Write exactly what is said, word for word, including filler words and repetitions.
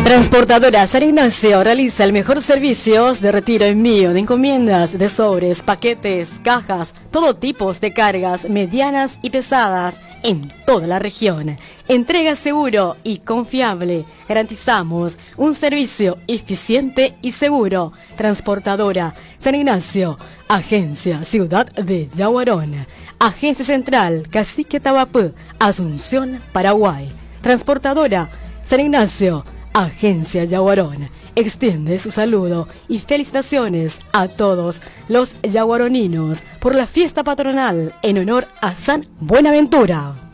Transportadora San Ignacio realiza el mejor servicio de retiro, envío de encomiendas, de sobres, paquetes, cajas, todo tipo de cargas medianas y pesadas en toda la región. Entrega seguro y confiable. Garantizamos un servicio eficiente y seguro. Transportadora San Ignacio, Agencia Ciudad de Yaguarón. Agencia Central Cacique Atahualpa, Asunción, Paraguay. Transportadora San Ignacio, Agencia Yaguarón. Extiende su saludo y felicitaciones a todos los yaguaroninos por la fiesta patronal en honor a San Buenaventura.